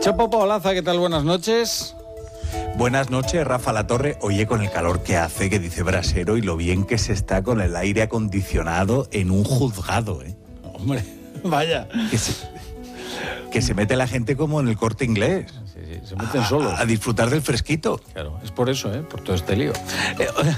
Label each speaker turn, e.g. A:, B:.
A: Chopo Paolaza, ¿qué tal? Buenas noches.
B: Buenas noches, Rafa Latorre. Oye, con el calor que hace, que dice Brasero, y lo bien que se está con el aire acondicionado en un juzgado, ¿eh?
A: Hombre, vaya.
B: Que se mete la gente como en el Corte Inglés.
A: Sí, se meten solos.
B: A disfrutar del fresquito.
A: Claro, es por eso, por todo este lío.